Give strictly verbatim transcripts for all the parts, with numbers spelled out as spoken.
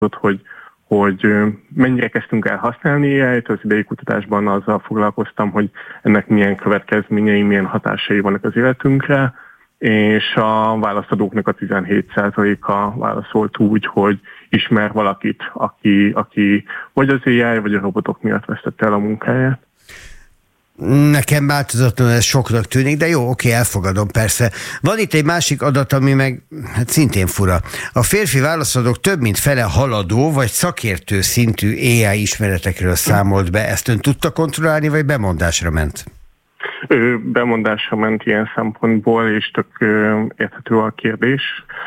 hogy hogy mennyire kezdtünk el használni á i-t, az idei kutatásban azzal foglalkoztam, hogy ennek milyen következményei, milyen hatásai vannak az életünkre, és a válaszadóknak a tizenhét százaléka válaszolt úgy, hogy ismer valakit, aki, aki vagy az á i, vagy a robotok miatt vesztette el a munkáját. Nekem változatlanul ez soknak tűnik, de jó, oké, elfogadom, persze. Van itt egy másik adat, ami meg hát szintén fura. A férfi válaszadók több mint fele haladó vagy szakértő szintű á i ismeretekről számolt be. Ezt ön tudta kontrollálni, vagy bemondásra ment? Ő bemondásra ment ilyen szempontból, és tök ö, érthető a kérdés.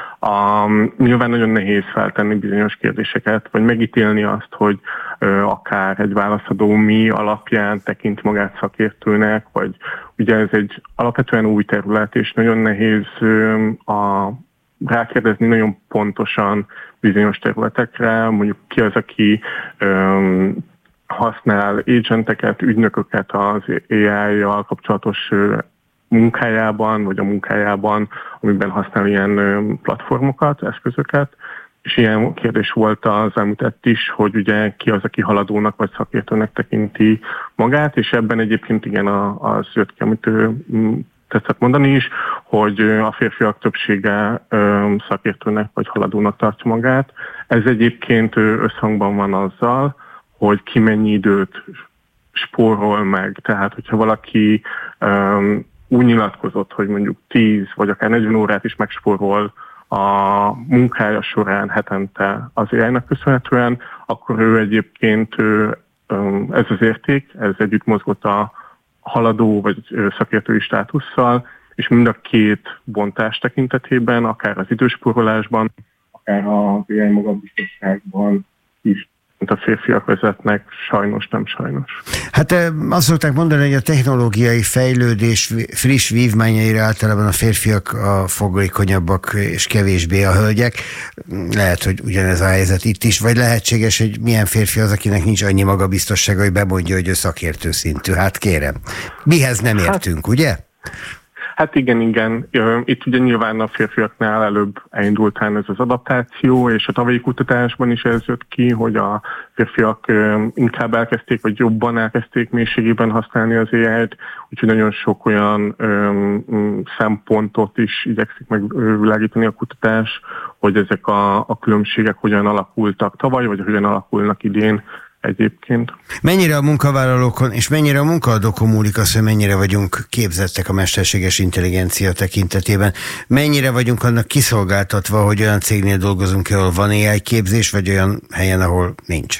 A, nyilván nagyon nehéz feltenni bizonyos kérdéseket, vagy megítélni azt, hogy ö, akár egy válaszadó mi alapján tekint magát szakértőnek, vagy ugye ez egy alapvetően új terület, és nagyon nehéz ö, a, rákérdezni nagyon pontosan bizonyos területekre, mondjuk ki az, aki ö, használ agenteket, ügynököket az á i-jal kapcsolatos munkájában, vagy a munkájában, amiben használ ilyen platformokat, eszközöket. És ilyen kérdés volt az említett is, hogy ugye ki az, aki haladónak vagy szakértőnek tekinti magát, és ebben egyébként igen az jött ki, amit ő tetszett mondani is, hogy a férfiak többsége szakértőnek vagy haladónak tartja magát. Ez egyébként összhangban van azzal, hogy ki mennyi időt spórol meg. Tehát, hogyha valaki um, úgy nyilatkozott, hogy mondjuk tíz vagy akár negyven órát is megspórol a munkája során hetente az á i-nak köszönhetően, akkor ő egyébként ő, um, ez az érték, ez együtt mozgott a haladó vagy szakértői státusszal, és mind a két bontás tekintetében, akár az időspórolásban, akár az á i magabiztosságban is, mint a férfiak vezetnek, sajnos, nem sajnos. Hát azt szokták mondani, hogy a technológiai fejlődés friss vívmányaira általában a férfiak a fogékonyabbak és kevésbé a hölgyek. Lehet, hogy ugyanez a helyzet itt is, vagy lehetséges, hogy milyen férfi az, akinek nincs annyi magabiztossága, hogy bemondja, hogy ő szakértő szintű. Hát kérem. Mihez nem értünk, hát, ugye? Hát igen, igen. Itt ugye nyilván a férfiaknál előbb elindultán ez az adaptáció, és a tavalyi kutatásban is ez jött ki, hogy a férfiak inkább elkezdték, vagy jobban elkezdték mélységében használni az á i-t, úgyhogy nagyon sok olyan öm, szempontot is igyekszik megvilágítani a kutatás, hogy ezek a, a különbségek hogyan alakultak tavaly, vagy hogyan alakulnak idén egyébként. Mennyire a munkavállalókon és mennyire a munkaadókon múlik az, hogy mennyire vagyunk képzettek a mesterséges intelligencia tekintetében? Mennyire vagyunk annak kiszolgáltatva, hogy olyan cégnél dolgozunk, ahol van á i képzés, vagy olyan helyen, ahol nincs?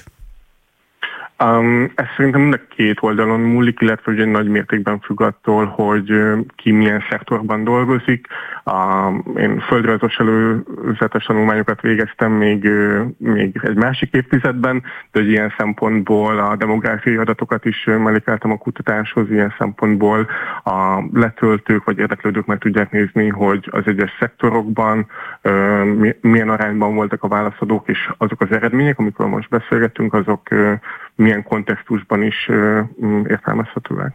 Um, ez szerintem mind a két oldalon múlik, illetve ugye nagy mértékben függ attól, hogy ki milyen szektorban dolgozik. Um, én földrajzos előzetes tanulmányokat végeztem még, még egy másik évtizedben, de egy ilyen szempontból a demográfiai adatokat is mellékeltem a kutatáshoz, ilyen szempontból a letöltők vagy érdeklődők meg tudják nézni, hogy az egyes szektorokban uh, milyen arányban voltak a válaszadók, és azok az eredmények, amikor most beszélgettünk, azok uh, milyen kontextusban is uh, értelmezhetőek.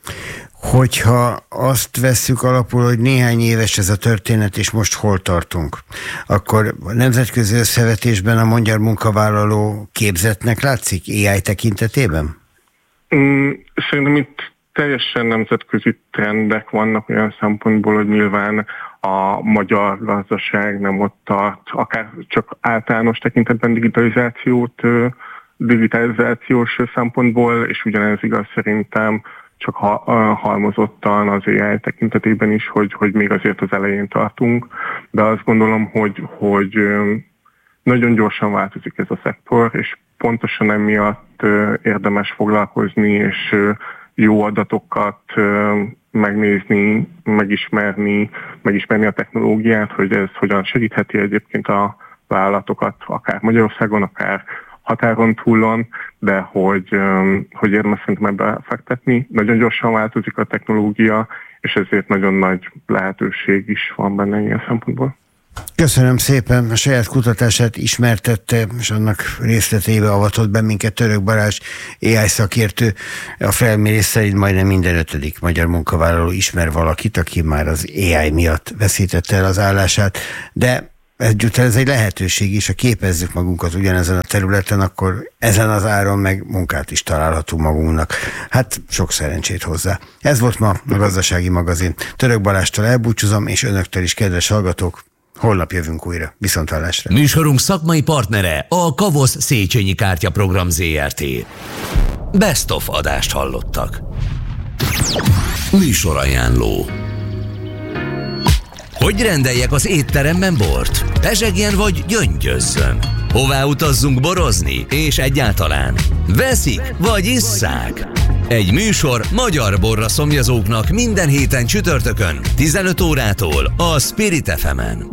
Hogyha azt vesszük alapul, hogy néhány éves ez a történet, és most hol tartunk, akkor a nemzetközi összevetésben a magyar munkavállaló képzettnek látszik á i tekintetében? Mm, szerintem itt teljesen nemzetközi trendek vannak olyan szempontból, hogy nyilván a magyar gazdaság nem ott tart, akár csak általános tekintetben digitalizációt digitalizációs szempontból, és ugyanez igaz szerintem csak ha, halmozottan az á i tekintetében is, hogy, hogy még azért az elején tartunk, de azt gondolom, hogy, hogy nagyon gyorsan változik ez a szektor, és pontosan emiatt érdemes foglalkozni, és jó adatokat megnézni, megismerni, megismerni a technológiát, hogy ez hogyan segítheti egyébként a vállalatokat, akár Magyarországon, akár határon túlon, de hogy, hogy érdemes szerintem ebbe fektetni. Nagyon gyorsan változik a technológia, és ezért nagyon nagy lehetőség is van benne ilyen szempontból. Köszönöm szépen, a saját kutatását ismertette, és annak részleteibe avatott be minket Török Balázs, á i szakértő. A felmérés szerint majdnem minden ötödik magyar munkavállaló ismer valakit, aki már az á i miatt veszítette el az állását, de egyúttal ez egy lehetőség is, ha képezzük magunkat ugyanezen a területen, akkor ezen az áron meg munkát is találhatunk magunknak. Hát sok szerencsét hozzá. Ez volt ma a Gazdasági Magazin. Török Balástól elbúcsúzom, és önöktől is, kedves hallgatók, holnap jövünk újra. Viszonthallásra. Műsorunk szakmai partnere a Kavosz Széchenyi Kártyaprogram zé er té. Best of adást hallottak. Műsorajánló. Hogy rendeljek az étteremben bort? Pezsegjen vagy gyöngyözzön? Hová utazzunk borozni? És egyáltalán veszik vagy isszák? Egy műsor magyar borra szomjazóknak minden héten csütörtökön tizenöt órától a Spirit ef emen.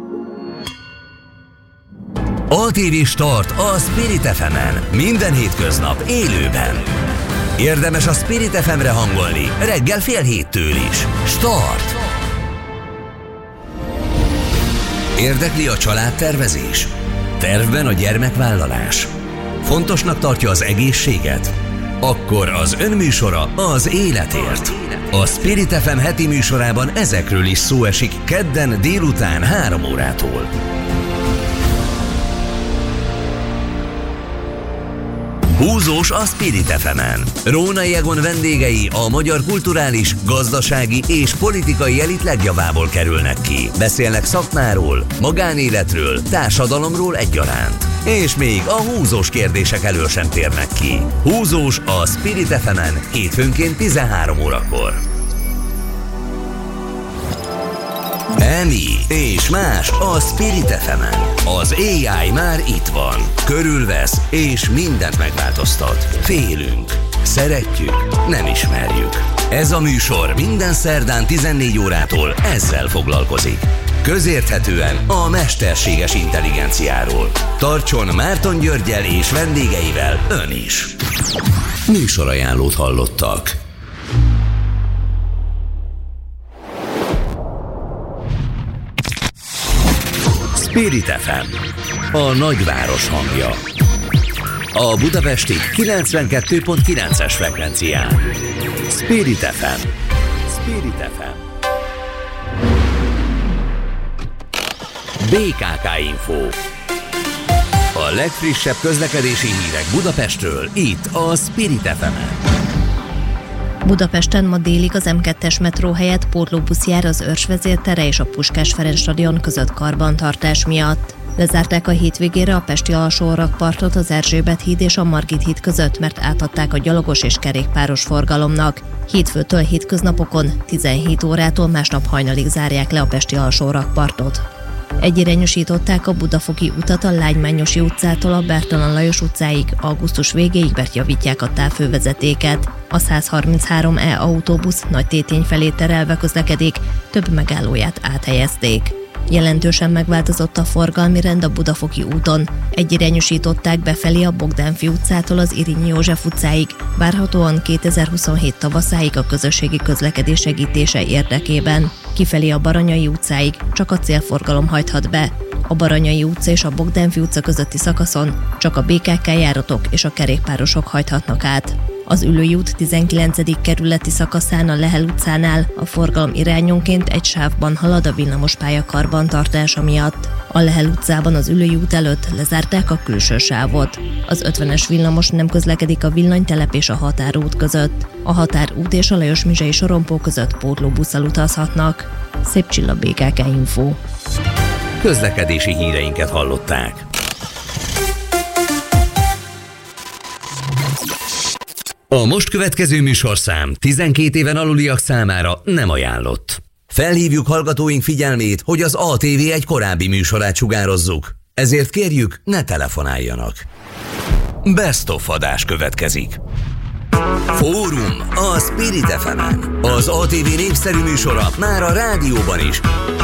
á té vé Start a Spirit ef emen minden hétköznap élőben. Érdemes a Spirit ef emre hangolni reggel fél héttől is. Start! Érdekli a családtervezés? Tervben a gyermekvállalás? Fontosnak tartja az egészséget? Akkor az önműsora az életért. A Spirit ef em heti műsorában ezekről is szó esik kedden délután három órától. Húzós a Spirit ef emen. Rónai Egon vendégei a magyar kulturális, gazdasági és politikai elit legjavából kerülnek ki. Beszélnek szakmáról, magánéletről, társadalomról egyaránt. És még a húzós kérdések elől sem térnek ki. Húzós a Spirit ef emen hétfőnként tizenhárom órakor. Emi és más a Spirit ef emen. Az á i már itt van. Körülvesz és mindent megváltoztat. Félünk, szeretjük, nem ismerjük. Ez a műsor minden szerdán tizennégy órától ezzel foglalkozik. Közérthetően a mesterséges intelligenciáról. Tartson Márton Györggyel és vendégeivel ön is. Műsorajánlót hallottak. Spirit ef em, a nagyváros hangja. A budapesti kilencvenkettő pont kilences frekvencián. Spirit ef em. Spirit ef em. bé ká ká Info. A legfrissebb közlekedési hírek Budapestről, itt a Spirit ef emen. Budapesten ma délig az em kettes metró helyett pótlóbusz jár az Őrs vezértere és a Puskás Ferenc stadion között karbantartás miatt. Lezárták a hétvégére a pesti alsórakpartot az Erzsébet híd és a Margit híd között, mert átadták a gyalogos és kerékpáros forgalomnak. Hétfőtől hétköznapokon tizenhét órától másnap hajnalig zárják le a pesti alsórakpartot. Egyirányosították a Budafoki utat a Lágymányosi utcától a Bertalan Lajos utcáig, augusztus végéig, mert javítják a távfővezetéket. A százharminchárom E autóbusz Nagytétény felé terelve közlekedik, több megállóját áthelyezték. Jelentősen megváltozott a forgalmi rend a Budafoki úton. Egyirányosították befelé a Bogdánfi utcától az Irényi József utcáig, várhatóan kétezer-huszonhét tavaszáig a közösségi közlekedés segítése érdekében. Kifelé a Baranyai utcáig csak a célforgalom hajthat be. A Baranyai utca és a Bogdánfi utca közötti szakaszon csak a bé ká ká járatok és a kerékpárosok hajthatnak át. Az Üllői út tizenkilencedik kerületi szakaszán a Lehel utcánál a forgalom irányonként egy sávban halad a villamospálya karbantartása miatt. A Lehel utcában az Üllői út előtt lezárták a külső sávot. Az ötvenes villamos nem közlekedik a Villanytelep és a Határút között. A Határút és a Lajos-Mizsei sorompó között pótlóbusszal utazhatnak. Szép Csilla, bé ká ká Info. Közlekedési híreinket hallották. A most következő műsorszám tizenkét éven aluliak számára nem ajánlott. Felhívjuk hallgatóink figyelmét, hogy az á té vé egy korábbi műsorát sugározzuk. Ezért kérjük, ne telefonáljanak. Best of adás következik. Fórum a Spirit ef emen. Az á té vé népszerű műsora már a rádióban is.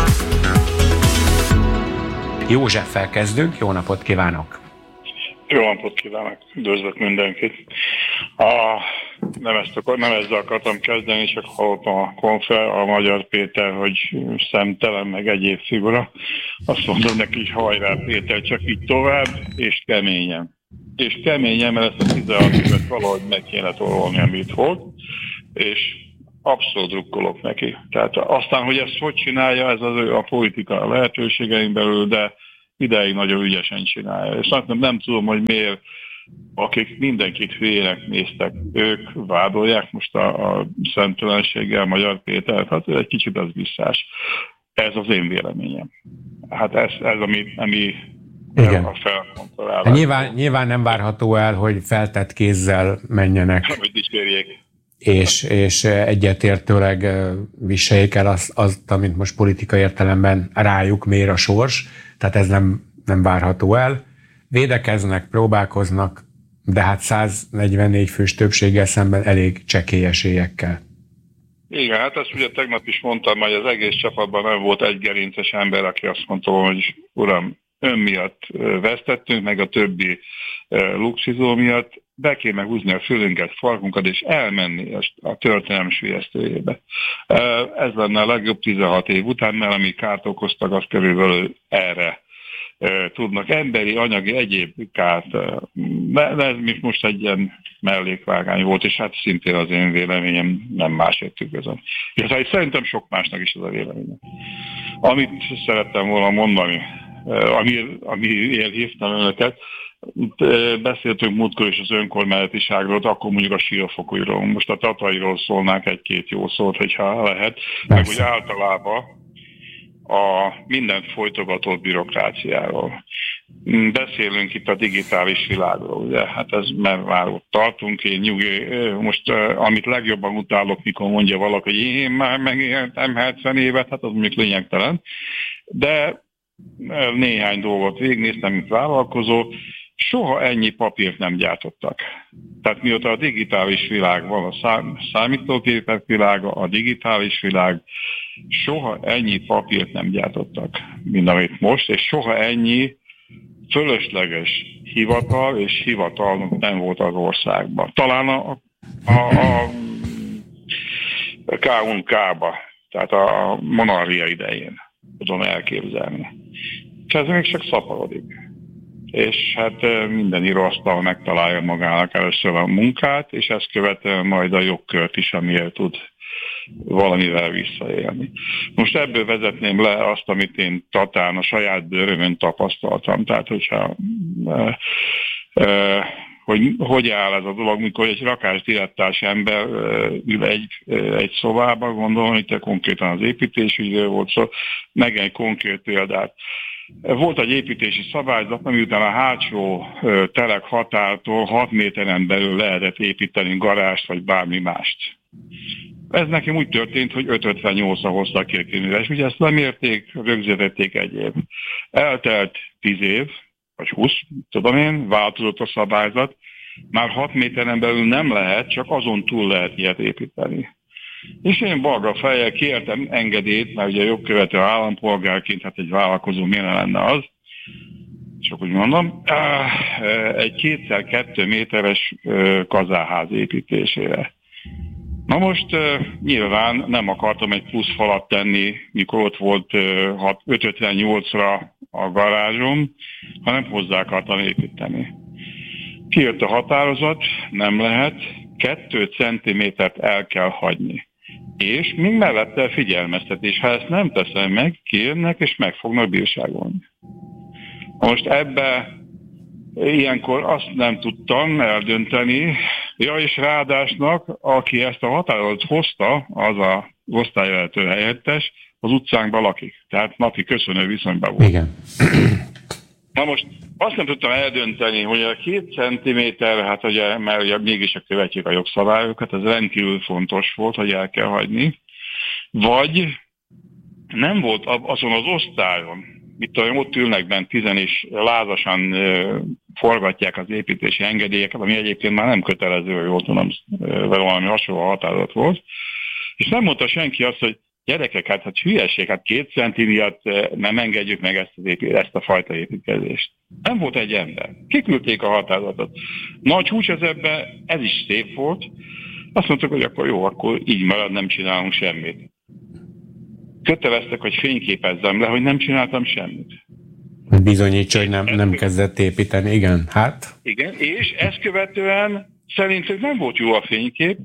Józseffel kezdünk, jó napot kívánok! Jó napot kívánok, üdvözlök mindenkit. A, nem, ezt akar, nem ezzel akartam kezdeni, csak hallottam a konfer, a Magyar Péter, hogy szemtelen, meg egyéb figura. Azt mondom neki, hogy hajrá Péter, csak így tovább, és keményen. És keményen, mert ezt a tizenhat évet valahogy meg kéne torolni, amit volt, és abszolút drukkolok neki. Tehát aztán, hogy ezt hogy csinálja, ez az a politika lehetőségeink belül, de ideig nagyon ügyesen csinálja. És nem, nem tudom, hogy miért, akik mindenkit hülyének néztek, ők vádolják most a, a szemtelenséggel Magyar Pétert, hát egy kicsit az visszás. Ez az én véleményem. Hát ez, ez ami, ami igen. a felkontrolálás. Hát nyilván, nyilván nem várható el, hogy feltett kézzel menjenek. Hogy dicsérjék. És, és egyetértőleg viseljék el azt, azt, amit most politikai értelemben rájuk mér a sors, tehát ez nem, nem várható el. Védekeznek, próbálkoznak, de hát száznegyvennégy fős többséggel szemben elég csekély esélyekkel. Igen, hát ezt ugye tegnap is mondtam, hogy az egész csapatban nem volt egy gerinces ember, aki azt mondta, hogy uram, ön miatt vesztettünk, meg a többi luxizó miatt, be kéne húzni a fülünket, farkunkat, és elmenni a történelem sülyeztőjébe. Ez lenne a legjobb tizenhat év után, mert ami kárt okoztak, az körülbelül erre tudnak. Emberi, anyagi, egyéb kárt. De, de ez most egy ilyen mellékvágány volt, és hát szintén az én véleményem nem másért tükrözöm. És szerintem sok másnak is az a véleményem. Amit szerettem volna mondani, ami, amiért hívtam önöket, beszéltünk múltkor is az önkormányzatiságról, akkor mondjuk a Siófokújról. Most a Tatairól szólnák egy-két jó szót, hogyha lehet. Meg úgy általában a mindent folytogatott bürokráciáról. Beszélünk itt a digitális világról, ugye? Hát ez mert már ott tartunk, én nyugi, most amit legjobban utálok, mikor mondja valaki, hogy én már megéltem hetven évet, hát az mondjuk lényegtelen. De néhány dolgot végignéztem, mint vállalkozó, soha ennyi papírt nem gyártottak. Tehát mióta a digitális világ van, a számítógépek világa, a digitális világ, soha ennyi papírt nem gyártottak, mint amit most, és soha ennyi fölösleges hivatal és hivatal nem volt az országban. Talán a, a, a ká un ká-ba, tehát a monarchia idején tudom elképzelni. És ez még csak szaporodik. És hát minden íróasztal megtalálja magának először a munkát, és ezt követően majd a jogkört is, amiért tud valamivel visszaélni. Most ebből vezetném le azt, amit én Tatán a saját bőrömön tapasztaltam. Tehát, hogyha e, e, hogy hogy áll ez a dolog, mikor egy rakásdirettás ember ül egy, egy szobában, gondolom, itt konkrétan az építésügyről volt szó, meg egy konkrét példát. Volt egy építési szabályzat, miután a hátsó telek határtól hat méteren belül lehetett építeni garást, vagy bármi mást. Ez nekem úgy történt, hogy öt ötvennyolcra hoztak ki a kiinülés. Ugye ezt lemérték, rögzítették egy év. Eltelt tíz év, vagy húsz, tudom én, változott a szabályzat. Már hat méteren belül nem lehet, csak azon túl lehet ilyet építeni. És én balga fejjel kértem engedélyt, mert ugye jogkövető állampolgárként, hát egy vállalkozó miért lenne az, csak úgy mondom, egy kétszer kettő méteres kazáház építésére. Na most nyilván nem akartam egy plusz falat tenni, mikor ott volt öt ötvennyolcra a garázsom, hanem hozzá akartam építeni. Kijött a határozat, nem lehet, kettő centimétert el kell hagyni. És még mellette figyelmeztetés, ha ezt nem teszem meg, kijönnek és meg fognak bírságolni. Most ebbe ilyenkor azt nem tudtam eldönteni, ja és ráadásnak, aki ezt a határozatot hozta, az a osztályvezető helyettes, az utcánkban lakik. Tehát napi köszönő viszonyban volt. Igen. Na most azt nem tudtam eldönteni, hogy a két centiméter, hát ugye, mert ugye mégis követjük a jogszabályokat, ez rendkívül fontos volt, hogy el kell hagyni, vagy nem volt azon az osztályon, itt ott ülnek bent tizen és lázasan forgatják az építési engedélyeket, ami egyébként már nem kötelező, hogy jól tudom, valami hasonló határozat volt, és nem mondta senki azt, hogy gyerekek, hát, hát hülyeség, hát két centi miatt nem engedjük meg ezt, az épít, ezt a fajta építkezést. Nem volt egy ember. Kiküldték a határozatot. Nagy hús ez ebben, ez is szép volt. Azt mondtuk, hogy akkor jó, akkor így marad, nem csinálunk semmit. Köteleztek, hogy fényképezzem le, hogy nem csináltam semmit. Bizonyítsa, hogy nem, nem kezdett építeni, igen, hát. Igen, és ezt követően szerintük nem volt jó a fénykép,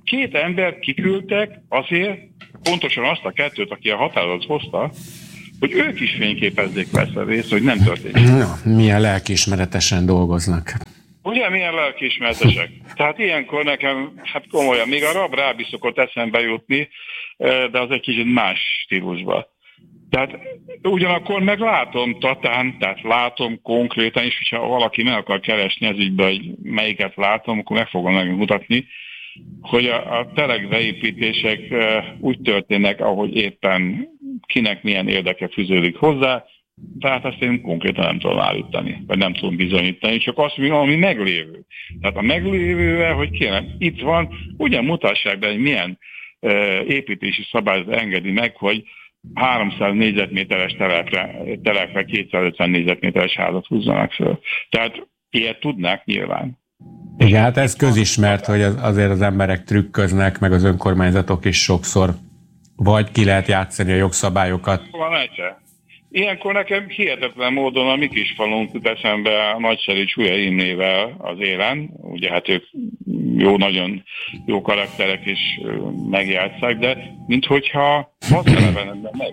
Két embert kiküldtek azért, pontosan azt a kettőt, aki a határozatot hozta, hogy ők is fényképezzék vesz a részt, hogy nem történik. No, milyen lelkiismeretesen dolgoznak. Ugye milyen lelkiismeretesek? Tehát ilyenkor nekem, hát komolyan, még a rab rábi szokott eszembe jutni, de az egy kicsit más stílusban. Tehát ugyanakkor meg látom tatán, tehát látom konkrétan is, hogyha valaki meg akar keresni ez ügybe, hogy melyiket látom, akkor meg fogom megmutatni, hogy a, a telekbeépítések úgy történnek, ahogy éppen kinek milyen érdeke fűződik hozzá, tehát ezt én konkrétan nem tudom állítani, vagy nem tudom bizonyítani, csak azt, ami meglévő. Tehát a meglévővel, hogy kérem, itt van, ugyan mutassák be, hogy milyen e, építési szabályzat engedi meg, hogy háromszáz négyzetméteres telekre, telekre kétszázötven négyzetméteres házat húzzanak föl. Tehát ilyet tudnák nyilván. Igen, hát ez közismert, hogy az, azért az emberek trükköznek, meg az önkormányzatok is sokszor, vagy ki lehet játszani a jogszabályokat. Van egyszer. Ilyenkor nekem hihetetlen módon a mi kis falunk jut eszembe a Nagyszeri Csúlya Imrével az élen. Ugye hát ők jó, nagyon jó karakterek is megjátszák, de minthogyha az elevenedne meg.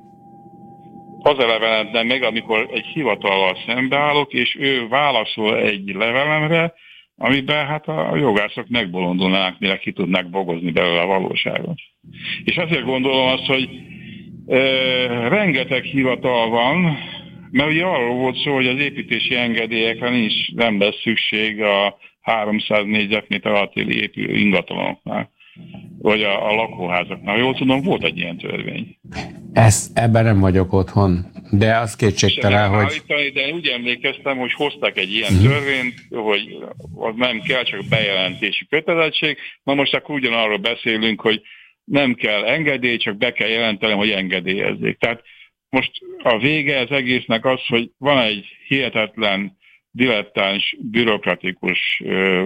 Az elevenedne meg, amikor egy hivatallal szembeállok, és ő válaszol egy levelemre, amiben hát a jogászok megbolondulnának, mire ki tudnák bogozni belőle a valóságot. És azért gondolom azt, hogy e, rengeteg hivatal van, mert ugye arról volt szó, hogy az építési engedélyekre nincs, nem lesz szükség a háromszáz négyzetméter alatti épülő ingatlanoknál, vagy a, a lakóházaknál. Jól tudom, volt egy ilyen törvény. Ez, ebben nem vagyok otthon, de az kétségtelen, hogy... Állítani, de én úgy emlékeztem, hogy hoztak egy ilyen uh-huh. törvényt, hogy az nem kell, csak bejelentési kötelezettség. Na most akkor ugyanarról beszélünk, hogy nem kell engedély, csak be kell jelentenem, hogy engedélyezzék. Tehát most a vége az egésznek az, hogy van egy hihetetlen, dilettáns, bürokratikus,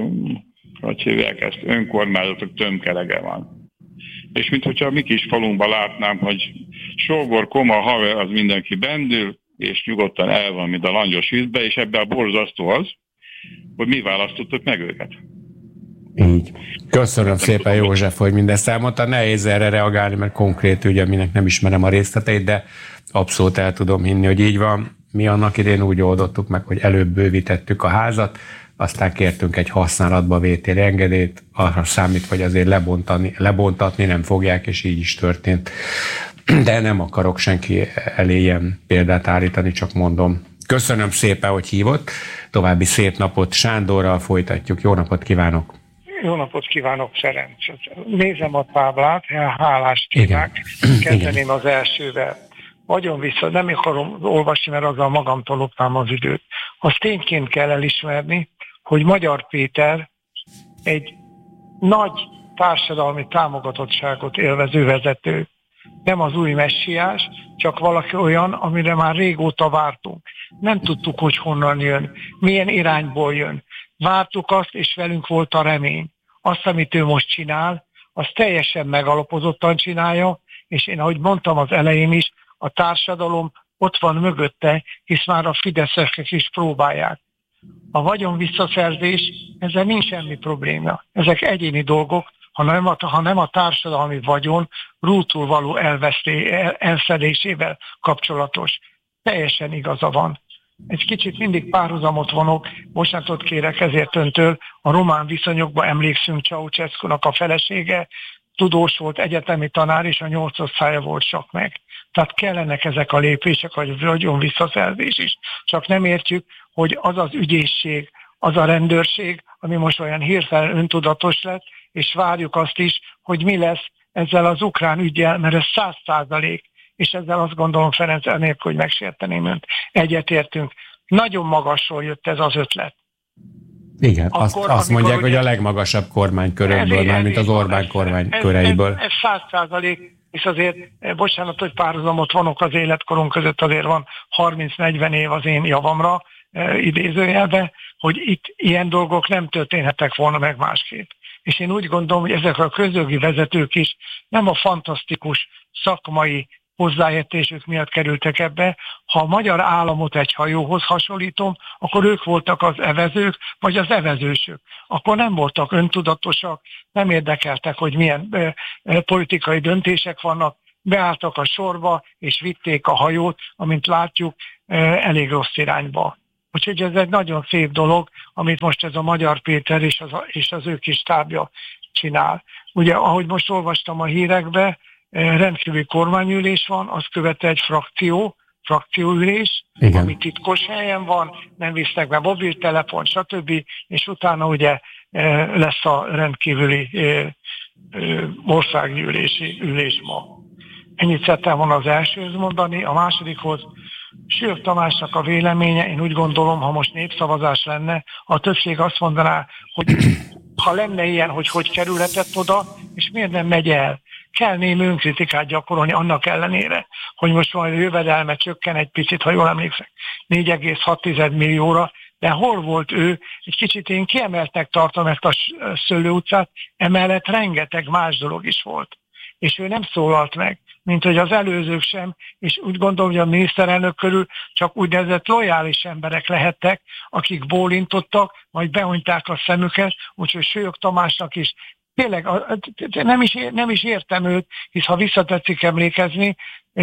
hogy hívják ezt, önkormányzatok tömkelege van. És minthogyha mi kis falunkban látnám, hogy sógor, koma, haver, az mindenki bendül, és nyugodtan el van, mint a langyos vízbe, és ebben a borzasztó az, hogy mi választottuk meg őket. Így. Köszönöm szépen, József, hogy mindezt elmondta. Nehéz erre reagálni, mert konkrét ügy, aminek nem ismerem a részleteit, de abszolút el tudom hinni, hogy így van. Mi annak idén úgy oldottuk meg, hogy előbb bővítettük a házat, aztán kértünk egy használatba vételi engedélyt, arra számít, hogy azért lebontani, lebontatni nem fogják, és így is történt. De nem akarok senki elé ilyen példát állítani, csak mondom. Köszönöm szépen, hogy hívott. További szép napot. Sándorral folytatjuk. Jó napot kívánok! Jó napot kívánok, Ferenc! Nézem a táblát, hálás témák. Kezdeném az elsővel. Nagyon vissza, nem akarom olvasni, mert azzal magamtól loptam az időt. Azt tényként kell elismerni, hogy Magyar Péter egy nagy társadalmi támogatottságot élvező vezető. Nem az új messiás, csak valaki olyan, amire már régóta vártunk. Nem tudtuk, hogy honnan jön, milyen irányból jön. Vártuk azt, és velünk volt a remény. Azt, amit ő most csinál, az teljesen megalapozottan csinálja, és én, ahogy mondtam az elején is, a társadalom ott van mögötte, hisz már a fideszesek is próbálják. A vagyon visszaszerzés, ezzel nincs semmi probléma. Ezek egyéni dolgok, ha nem a, ha nem a társadalmi vagyon rútul való elveszté, el, elszedésével kapcsolatos. Teljesen igaza van. Egy kicsit mindig párhuzamot vonok, bocsánatot kérek ezért öntől, a román viszonyokban emlékszünk Ceausescunak a felesége, tudós volt, egyetemi tanár, és a nyolc osztálya volt csak meg. Tehát kellenek ezek a lépések, vagy vagyon visszaszerzés is. Csak nem értjük, hogy az az ügyészség, az a rendőrség, ami most olyan hirtelen öntudatos lett, és várjuk azt is, hogy mi lesz ezzel az ukrán üggyel, mert ez száz százalék, és ezzel azt gondolom, Ferenc, enélkül, hogy megsérteném önt, egyetértünk. Nagyon magasról jött ez az ötlet. Igen, Akkor, azt, azt mondják, ugye, hogy a legmagasabb kormánykörökből, már mint az Orbán kormány ez, köreiből. Ez száz százalék, és azért, bocsánat, hogy párhuzamot vonok az életkorunk között, azért van harminc-negyven év az én javamra, idézőjelben, hogy itt ilyen dolgok nem történhettek volna meg másképp. És én úgy gondolom, hogy ezek a közjogi vezetők is nem a fantasztikus szakmai hozzáértésük miatt kerültek ebbe. Ha a magyar államot egy hajóhoz hasonlítom, akkor ők voltak az evezők, vagy az evezősök. Akkor nem voltak öntudatosak, nem érdekeltek, hogy milyen ö, ö, politikai döntések vannak, beálltak a sorba, és vitték a hajót, amint látjuk, ö, elég rossz irányba. Úgyhogy ez egy nagyon szép dolog, amit most ez a Magyar Péter és az, és az ő kis tábja csinál. Ugye, ahogy most olvastam a hírekbe, rendkívüli kormányülés van, azt követte egy frakció, frakcióülés, igen, ami titkos helyen van, nem visznek be mobiltelefon, stb. És utána ugye lesz a rendkívüli országgyűlési ülés ma. Ennyit szerettem volna az elsőhöz mondani, a másodikhoz Sők Tamásnak a véleménye, én úgy gondolom, ha most népszavazás lenne, a többség azt mondaná, hogy ha lenne ilyen, hogy hogy kerülhetett oda, és miért nem megy el. Kell némi önkritikát gyakorolni annak ellenére, hogy most majd a jövedelme csökken egy picit, ha jól emlékszek, négy egész hat millióra, de hol volt ő? Egy kicsit én kiemeltnek tartom ezt a Szőlő utcát, emellett rengeteg más dolog is volt. És ő nem szólalt meg, mint hogy az előzők sem, és úgy gondolom, hogy a miniszterelnök körül csak úgynevezett lojális emberek lehettek, akik bólintottak, majd behunyták a szemüket, úgyhogy Sők Tamásnak is tényleg nem is, nem is értem őt, hisz ha visszatetszik emlékezni,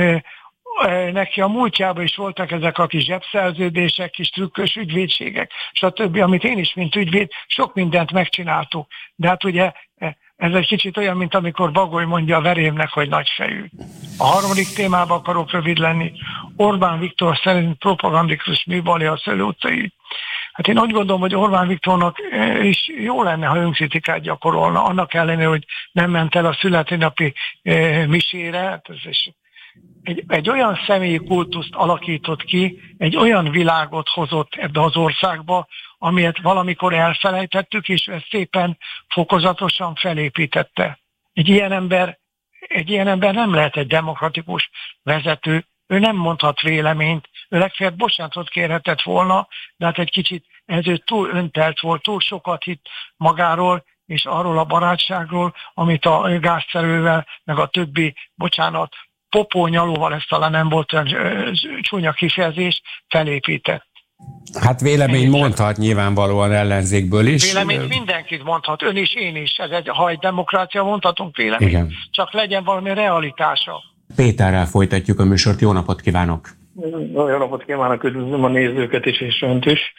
neki a múltjában is voltak ezek a kis zsebszerződések, kis trükkös ügyvédségek, stb., amit én is, mint ügyvéd, sok mindent megcsináltuk. De hát ugye ez egy kicsit olyan, mint amikor Bagoly mondja a verémnek, hogy nagyfejű. A harmadik témában akarok rövid lenni. Orbán Viktor szerint propagandikus művali a Szőlő utcai. Hát én úgy gondolom, hogy Orbán Viktornak is jó lenne, ha önkritikát gyakorolna, annak ellenére, hogy nem ment el a születésnapi misére. Hát ez is egy, egy olyan személyi kultuszt alakított ki, egy olyan világot hozott ebbe az országba, amilyet valamikor elfelejtettük, és ezt szépen fokozatosan felépítette. Egy ilyen ember, egy ilyen ember nem lehet egy demokratikus vezető, ő nem mondhat véleményt, ő legfeljebb bocsánatot kérhetett volna, de hát egy kicsit ez ő túl öntelt volt, túl sokat hitt magáról, és arról a barátságról, amit a gázszerővel, meg a többi, bocsánat, popónyalóval, ez talán nem volt olyan csúnya kifejezés, felépített. Hát vélemény mondhat nyilvánvalóan ellenzékből is. Véleményt mindenkit mondhat, ön is, én is. Ez egy, ha egy demokrácia, mondhatunk véleményt. Igen. Csak legyen valami realitása. Péterrel folytatjuk a műsort. Jó napot kívánok! Jó napot kívánok, üdvözlöm a nézőket is és önt is.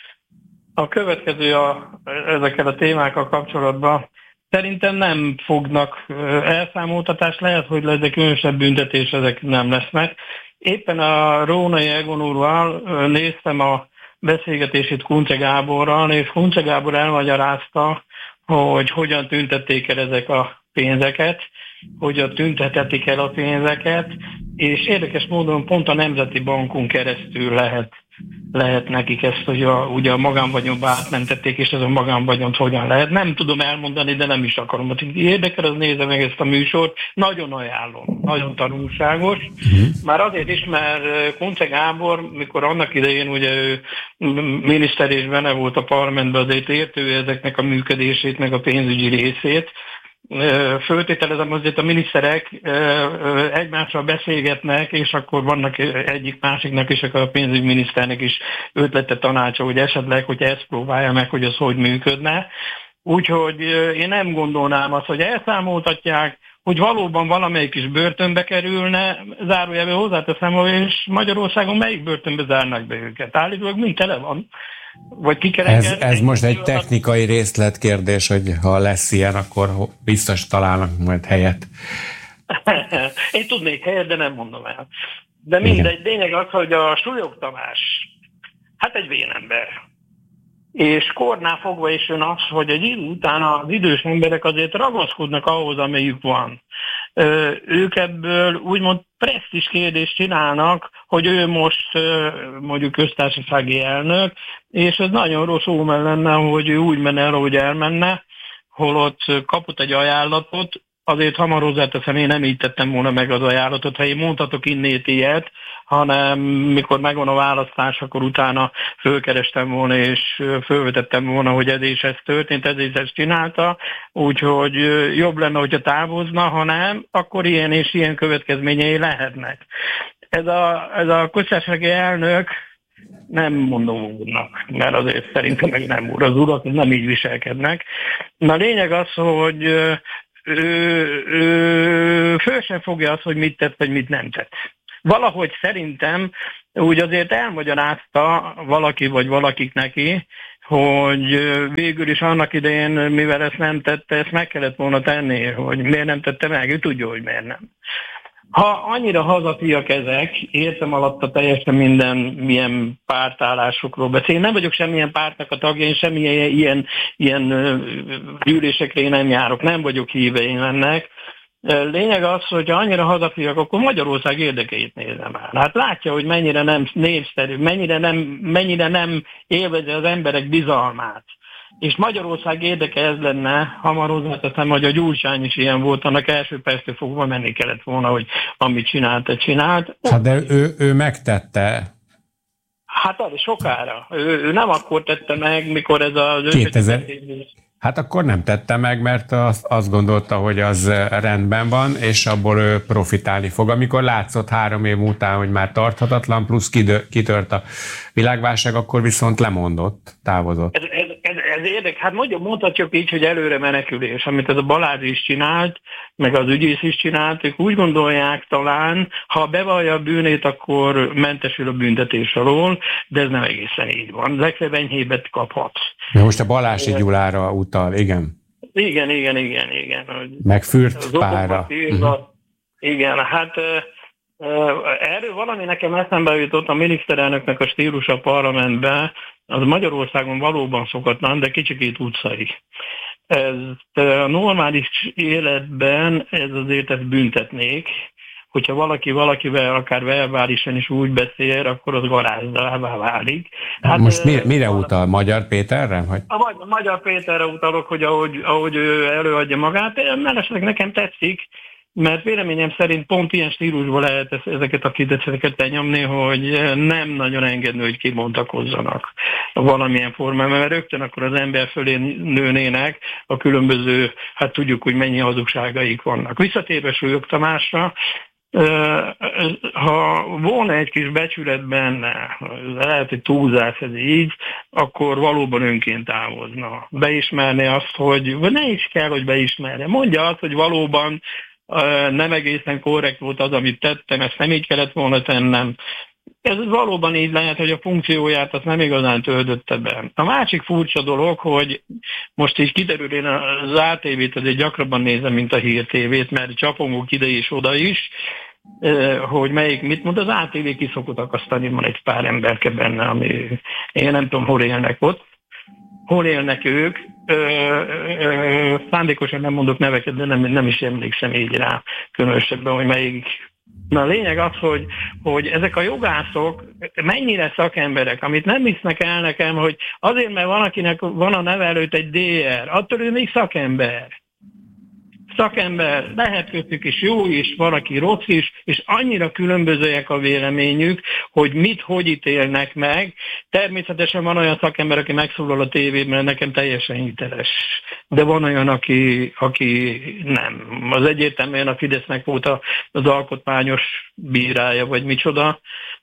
A következő a, ezekkel a témákkal kapcsolatban szerintem nem fognak elszámoltatást, lehet, hogy lesz, de különösebb büntetés ezek nem lesznek. Éppen a Rónai Egon úrral néztem a beszélgetését Kunce Gáborral, és Kunce Gábor elmagyarázta, hogy hogyan tüntették el ezek a pénzeket, hogyan tüntetették el a pénzeket, és érdekes módon pont a Nemzeti Bankon keresztül lehet, lehet nekik ezt, hogy a, ugye a magánvagyonba átmentették, és ez a magánvagyont hogyan lehet. Nem tudom elmondani, de nem is akarom. Ha érdekel, az nézze meg ezt a műsort. Nagyon ajánlom, nagyon tanulságos. Uh-huh. Már azért is, mert Kunce Gábor, mikor annak idején ugye ő miniszter és benne volt a parlamentben, azért értő ezeknek a működését, meg a pénzügyi részét. Föltételezem, azért a miniszterek egymással beszélgetnek, és akkor vannak egyik másiknak is, akkor a pénzügyminiszternek is ötlete, tanácsa, hogy esetleg, hogy ezt próbálja meg, hogy az hogy működne. Úgyhogy én nem gondolnám azt, hogy elszámoltatják, hogy valóban valamelyik is börtönbe kerülne, zárójelben hozzáteszem, és Magyarországon melyik börtönbe zárnak be őket? Állítólag mind tele van. Vagy ez, ez most egy technikai részletkérdés, hogy ha lesz ilyen, akkor biztos találnak majd helyet. Én tudnék helyet, de nem mondom el. De mindegy, lényeg az, hogy a Súlyog Tamás, hát egy vénember. És kornál fogva is jön az, hogy egy idő után az idős emberek azért ragaszkodnak ahhoz, amelyük van. Ők ebből úgymond presztízs kérdést csinálnak, hogy ő most mondjuk köztársasági elnök, és ez nagyon rossz ómen lenne, hogy ő úgy menne el, ahogy elmenne, holott kapott egy ajánlatot, azért hamar hozzáteszem, én nem így tettem volna meg az ajánlatot, ha én mondhatok innét ilyet, hanem mikor megvan a választás, akkor utána fölkerestem volna, és fölvetettem volna, hogy ez és ez történt, ez és ezt csinálta, úgyhogy jobb lenne, hogyha távozna, ha nem, akkor ilyen és ilyen következményei lehetnek. Ez a, ez a köztársasági elnök, nem mondom úrnak, mert azért szerintem meg nem úr. Az urak nem így viselkednek. Na, a lényeg az, hogy ő, ő föl sem fogja azt, hogy mit tett, vagy mit nem tett. Valahogy szerintem úgy azért elmagyarázta valaki, vagy valakik neki, hogy végül is annak idején, mivel ezt nem tette, ezt meg kellett volna tenni, hogy miért nem tette meg, ő tudja, hogy miért nem. Ha annyira hazafiak ezek, értem alatta teljesen minden milyen pártállásokról beszél. Nem vagyok semmilyen pártnak a tagja, én semmilyen ilyen, ilyen gyűlésekre én nem járok, nem vagyok híve én ennek. Lényeg az, hogy ha annyira hazafiak, akkor Magyarország érdekeit nézem el. Hát látja, hogy mennyire nem népszerű, mennyire nem, mennyire nem élvezi az emberek bizalmát. És Magyarország érdeke ez lenne, hamar hozzáteszem, hogy a Gyurcsány is ilyen volt, annak első perctől fogva menni kellett volna, hogy amit csinált, csinált. Hát de ő, ő megtette. Hát az sokára. Ő, ő nem akkor tette meg, mikor ez az... kétezer Hát akkor nem tette meg, mert azt, azt gondolta, hogy az rendben van, és abból ő profitálni fog. Amikor látszott három év után, hogy már tarthatatlan, plusz kitört a világválság, akkor viszont lemondott, távozott. Ez, ez, ez, ez érdekes. Hát mondjuk, mondhatjuk így, hogy előre menekülés, amit ez a Balázs is csinált, meg az ügyész is csinált, ők úgy gondolják talán, ha bevallja a bűnét, akkor mentesül a büntetés alól, de ez nem egészen így van. Legfeljebb enyhébet kaphat. Na most a Balási Gyulára utal, igen? Igen, igen, igen, igen. Meg Fürtpára. Uh-huh. Igen, hát erről valami nekem eszembe jutott, a miniszterelnöknek a stílusa a parlamentben, az Magyarországon valóban szokatlan, de kicsikét utcai. Ez a normális életben ez azért ezt büntetnék, hogyha valaki valakivel akár verbálisan is úgy beszél, akkor az garázdává válik. Hát, most mire, mire utal? Magyar Péterre? Vagy? A Magyar Péterre utalok, hogy ahogy, ahogy ő előadja magát, mellesleg nekem tetszik, mert véleményem szerint pont ilyen stílusban lehet ezeket a kideseteket lenyomni, hogy nem nagyon engedni, hogy kibontakozzanak valamilyen formában, mert rögtön akkor az ember fölé nőnének a különböző, hát tudjuk, hogy mennyi hazugságaik vannak. Visszatérve Súlyog Tamásra, ha volna egy kis becsület benne, lehet, hogy túlzás ez így, akkor valóban önként távozna. Beismerni azt, hogy ne is kell, hogy beismerje. Mondja azt, hogy valóban nem egészen korrekt volt az, amit tettem, ezt nem így kellett volna tennem. Ez valóban így lehet, hogy a funkcióját azt nem igazán töltötte be. A másik furcsa dolog, hogy most is kiderül, én az á té vét azért gyakrabban nézem, mint a Hír té vét, mert csapongok ide és oda is, hogy melyik mit mond. Az á té vé ki szokott akasztani, van egy pár emberke benne, ami én nem tudom, hol élnek ott. Hol élnek ők? Ö, ö, szándékosan nem mondok neveket, de nem, nem is emlékszem így rá különösebben, hogy melyik. Na, a lényeg az, hogy, hogy ezek a jogászok mennyire szakemberek, amit nem hisznek el nekem, hogy azért, mert van, akinek van a neve előtt egy dé er, attól ő még szakember. Szakember, lehet köztük is jó is, van, aki rossz is, és annyira különbözőek a véleményük, hogy mit, hogy ítélnek meg. Természetesen van olyan szakember, aki megszólal a tévében, nekem teljesen hiteles. De van olyan, aki, aki nem. Az egyértelműen a Fidesznek volt az alkotmányos bírája, vagy micsoda.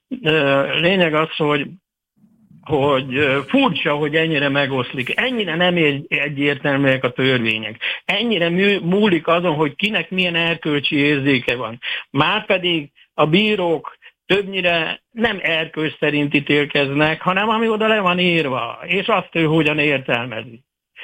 Lényeg az, hogy hogy furcsa, hogy ennyire megoszlik, ennyire nem egyértelműek a törvények, ennyire múlik azon, hogy kinek milyen erkölcsi érzéke van. Márpedig a bírók többnyire nem erkölcs szerint ítélkeznek, hanem ami oda le van írva, és azt ő hogyan értelmezi.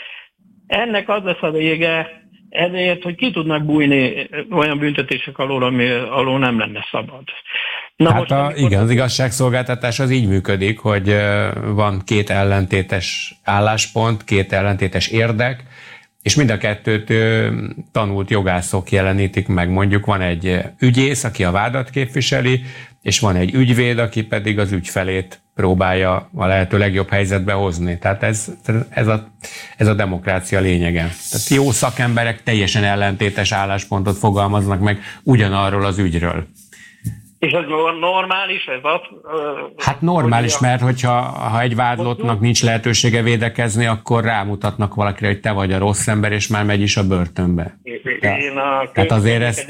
Ennek az lesz a vége, ezért, hogy ki tudnak bújni olyan büntetések alól, ami alól nem lenne szabad. Na hát most, a, igen, az igazságszolgáltatás az így működik, hogy van két ellentétes álláspont, két ellentétes érdek, és mind a kettőt tanult jogászok jelenítik meg. Mondjuk van egy ügyész, aki a vádat képviseli, és van egy ügyvéd, aki pedig az ügyfelét próbálja a lehető legjobb helyzetbe hozni. Tehát ez, ez, a, ez a demokrácia lényege. Tehát jó szakemberek teljesen ellentétes álláspontot fogalmaznak meg ugyanarról az ügyről. És ez normális? Ez az, hát normális, mert hogyha ha egy vádlottnak nincs lehetősége védekezni, akkor rámutatnak valakire, hogy te vagy a rossz ember, és már megy is a börtönbe. Én a tehát azért ez...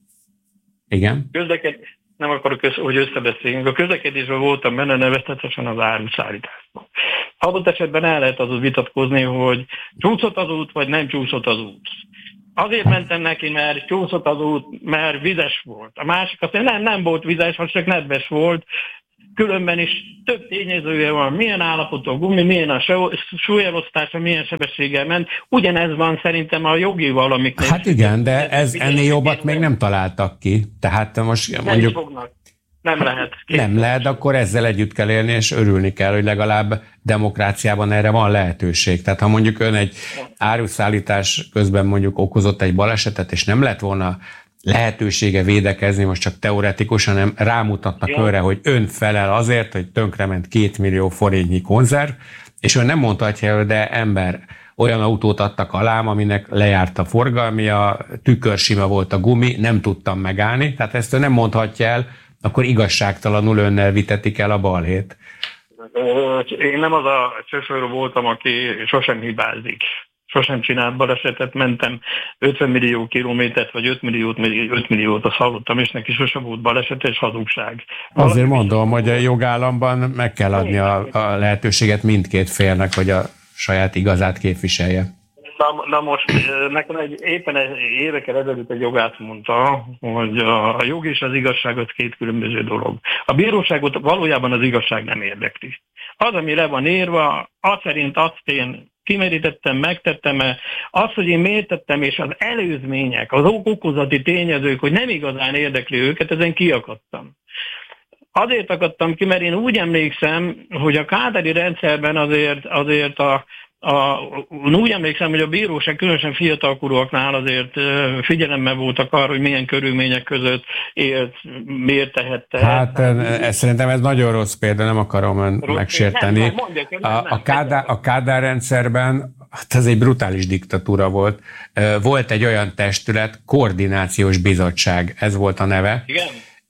Igen? Közlekedés... Nem akarok, össze, hogy összebeszéljünk. A közlekedésben voltam benne, nevezetesen az áruszállításban. Adott esetben el lehet azon vitatkozni, hogy csúszott az út, vagy nem csúszott az út. Azért mentem neki, mert csúszott az út, mert vizes volt. A másik azt mondja, nem, nem volt vizes, hanem csak nedves volt. Különben is több tényezője van, milyen állapotú a gumi, milyen a súlyelosztása, milyen sebességgel ment. Ugyanez van szerintem a jogi valamiknél. Hát igen, de ez ennél jobbat még nem találtak ki. Tehát most mondjuk... Nem fognak. Nem lehet. Képzelni. Nem lehet, akkor ezzel együtt kell élni, és örülni kell, hogy legalább demokráciában erre van lehetőség. Tehát ha mondjuk ön egy áruszállítás közben mondjuk okozott egy balesetet, és nem lett volna lehetősége védekezni, most csak teoretikusan, hanem rámutatnak ja. önre, hogy ön felel azért, hogy tönkrement két millió forintnyi konzerv, és ön nem mondhatja, de ember, olyan autót adtak alám, aminek lejárt a forgalmia, tükörsima volt a gumi, nem tudtam megállni, tehát ezt ő nem mondhatja el, akkor igazságtalanul önnel vitetik el a balhét. Én nem az a sofőr voltam, aki sosem hibázik. Sosem csinált balesetet, mentem ötven millió kilométert, vagy öt milliót, öt milliót, azt hallottam, és neki sosem volt baleset, és hazugság. Valami Azért mondom, hogy a jogállamban meg kell adni a, a lehetőséget mindkét félnek, hogy a saját igazát képviselje. Na, na most nekem egy, éppen egy évekkel ezelőtt egy jogász mondta, hogy a jog és az igazság az két különböző dolog. A bíróságot valójában az igazság nem érdekli. Az, ami le van írva, az szerint azt én kimerítettem, megtettem-e, az, hogy én miért tettem, és az előzmények, az okozati tényezők, hogy nem igazán érdekli őket, ezen kiakadtam. Azért akadtam ki, mert én úgy emlékszem, hogy a kádári rendszerben azért, azért a A, úgy emlékszem, hogy a bíróság különösen fiatalkorúaknál azért figyelemmel voltak arra, hogy milyen körülmények között élt, miért tehette. Hát ez, szerintem ez nagyon rossz példa, nem akarom ön megsérteni. Nem, nem, mondjak, nem, nem, a, a, Kádár, a Kádár rendszerben, hát ez egy brutális diktatúra volt. Volt egy olyan testület, koordinációs bizottság, ez volt a neve. Igen.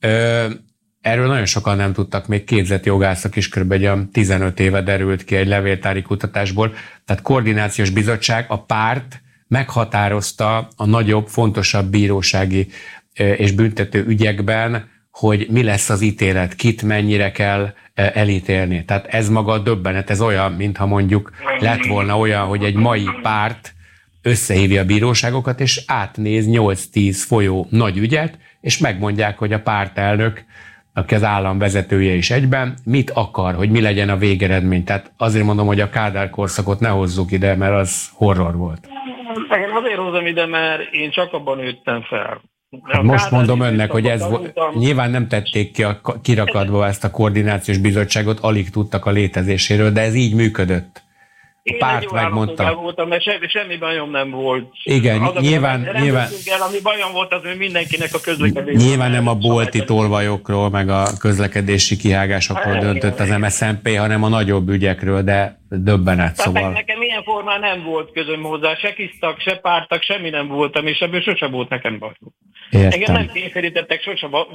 Erről nagyon sokan nem tudtak, még képzett jogászok is, kb. tizenöt éve derült ki egy levéltári kutatásból. Tehát koordinációs bizottság, a párt meghatározta a nagyobb, fontosabb bírósági és büntető ügyekben, hogy mi lesz az ítélet, kit mennyire kell elítélni. Tehát ez maga a döbbenet, ez olyan, mintha mondjuk lett volna olyan, hogy egy mai párt összehívja a bíróságokat, és átnéz nyolc-tíz folyó nagy ügyet, és megmondják, hogy a pártelnök, aki az állam vezetője is egyben, mit akar, hogy mi legyen a végeredmény. Tehát azért mondom, hogy a Kádár korszakot ne hozzuk ide, mert az horror volt. Én azért hozom ide, mert én csak abban nőttem fel. Hát most mondom önnek, hogy ez nyilván nem tették ki a kirakatba ezt a koordinációs bizottságot, alig tudtak a létezéséről, de ez így működött. A Én párt megmondta. voltam, mert semmi, semmi bajom nem volt. Igen, az, nyilván... nyilván el, ami bajom volt, az ő mindenkinek a közlekedés. Nyilván nem a bolti tolvajokról, meg a közlekedési kihágásokról döntött az em es zé en pé, hanem a nagyobb ügyekről, de döbbenet, szóval. Tehát nekem ilyen formán nem volt közöm hozzá, se kisztak, se pártak, semmi nem voltam, és ebből sosem volt nekem baj. Engem nem kényszerítettek sosem a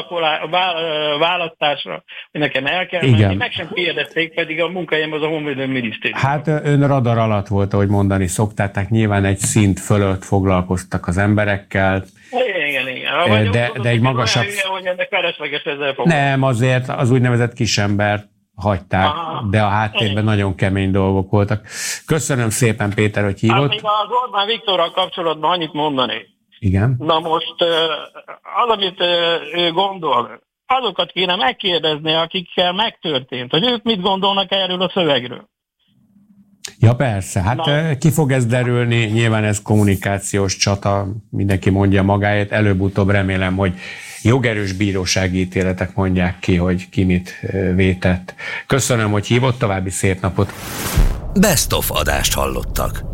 választásra, hogy nekem el kell Igen. menni, meg sem kérdezték, pedig a munkahelyem az a Honvédelmi Minisztérium. Hát ön radar alatt volt, ahogy mondani szokták, tehát nyilván egy szint fölött foglalkoztak az emberekkel. Igen, igen. De, de egy magasabb... Olyan, hogy ennek felesleges ezzel Nem, azért az úgynevezett kisember hagyták, Aha. de a háttérben nagyon kemény dolgok voltak. Köszönöm szépen, Péter, hogy hívott. Hát még az Orbán Viktorral kapcsolatban annyit mondani. Igen. Na most az, amit ő gondol, azokat kéne megkérdezni, akikkel megtörtént, hogy ők mit gondolnak erről a szövegről. Ja persze, hát Na. ki fog ez derülni, nyilván ez kommunikációs csata, mindenki mondja magáét, előbb-utóbb remélem, hogy jogerős bírósági ítéletek mondják ki, hogy ki mit vétett. Köszönöm, hogy hívott, további szép napot! Best of adást hallottak.